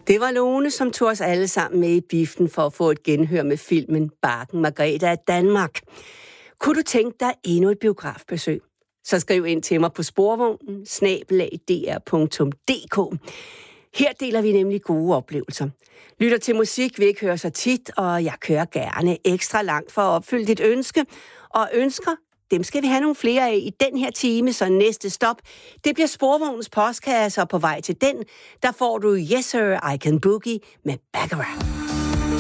Det var Lone, som tog os alle sammen med i biffen for at få et genhør med filmen Bakken Margrethe af Danmark. Kunne du tænke dig endnu et biografbesøg? Så skriv ind til mig på sporvognen@dr.dk. Her deler vi nemlig gode oplevelser. Lytter til musik, vi ikke hører så tit, og jeg kører gerne ekstra langt for at opfylde dit ønske. Og ønsker, dem skal vi have nogle flere af i den her time, så næste stop, det bliver Sporvognens postkasse, og på vej til den, der får du Yes Sir, I Can Boogie med Baccarat.